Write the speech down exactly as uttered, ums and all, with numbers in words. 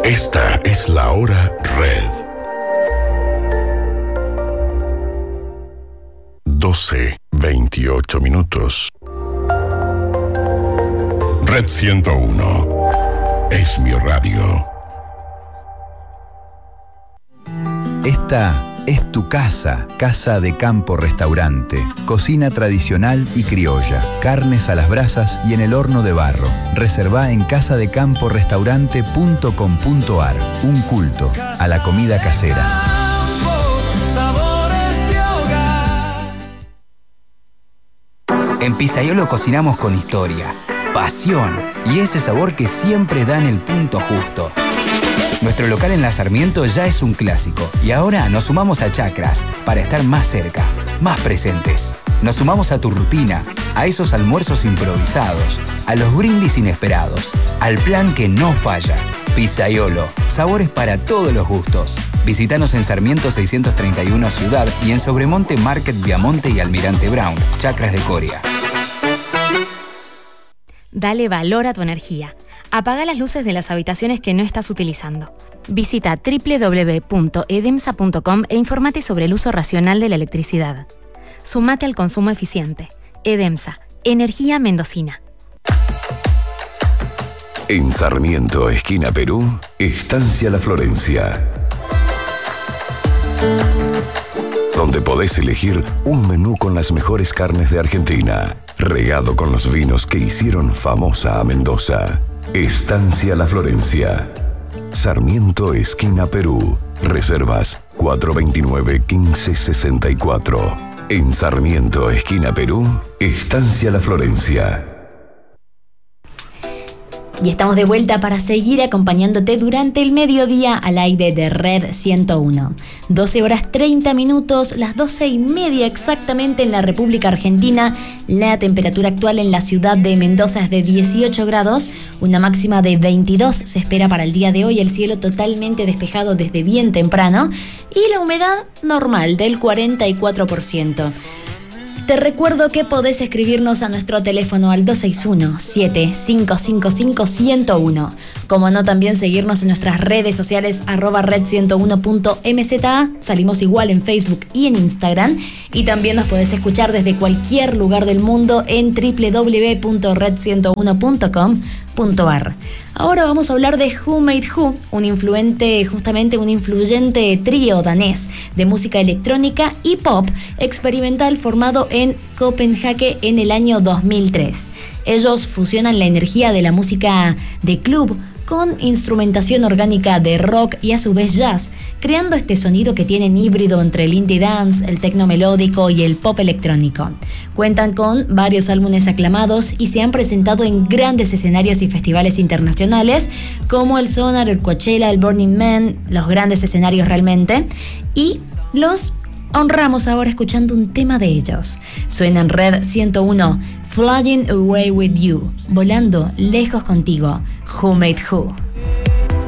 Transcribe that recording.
Esta es la hora Red. doce veintiocho minutos. Red ciento uno. Es mi radio. Esta es tu casa, Casa de Campo Restaurante. Cocina tradicional y criolla, carnes a las brasas y en el horno de barro. Reservá en casadecamporestaurante punto com punto ar. Un culto a la comida casera. En Pizzaiolo cocinamos con historia, pasión y ese sabor que siempre da en el punto justo. Nuestro local en La Sarmiento ya es un clásico y ahora nos sumamos a Chacras para estar más cerca, más presentes. Nos sumamos a tu rutina, a esos almuerzos improvisados, a los brindis inesperados, al plan que no falla. Pizzaiolo, sabores para todos los gustos. Visítanos en Sarmiento seiscientos treinta y uno Ciudad y en Sobremonte Market Viamonte y Almirante Brown, Chacras de Coria. Dale valor a tu energía. Apaga las luces de las habitaciones que no estás utilizando. Visita doble u doble u doble u punto edemsa punto com e infórmate sobre el uso racional de la electricidad. Sumate al consumo eficiente. Edemsa, energía mendocina. En Sarmiento, esquina Perú, Estancia La Florencia, donde podés elegir un menú con las mejores carnes de Argentina, regado con los vinos que hicieron famosa a Mendoza. Estancia La Florencia, Sarmiento, esquina Perú. Reservas cuatro dos nueve, uno cinco seis cuatro. En Sarmiento, esquina Perú, Estancia La Florencia. Y estamos de vuelta para seguir acompañándote durante el mediodía al aire de Red ciento uno. doce horas treinta minutos, las doce y media exactamente en la República Argentina. La temperatura actual en la ciudad de Mendoza es de dieciocho grados, una máxima de veintidós se espera para el día de hoy, el cielo totalmente despejado desde bien temprano y la humedad normal del cuarenta y cuatro por ciento. Te recuerdo que podés escribirnos a nuestro teléfono al dos seis uno, siete cinco cinco cinco, uno cero uno. Como no, también seguirnos en nuestras redes sociales arroba red ciento uno punto m z a. Salimos igual en Facebook y en Instagram. Y también nos podés escuchar desde cualquier lugar del mundo en doble u doble u doble u punto red ciento uno punto com punto ar. Ahora vamos a hablar de Who Made Who, un influente, justamente un influyente trío danés de música electrónica y pop experimental formado en Copenhague en el año dos mil tres. Ellos fusionan la energía de la música de club con instrumentación orgánica de rock y a su vez jazz, creando este sonido que tienen híbrido entre el indie dance, el techno melódico y el pop electrónico. Cuentan con varios álbumes aclamados y se han presentado en grandes escenarios y festivales internacionales como el Sonar, el Coachella, el Burning Man, los grandes escenarios realmente, y los honramos ahora escuchando un tema de ellos. Suena en Red ciento uno, Flying Away With You, volando lejos contigo, Who Made Who.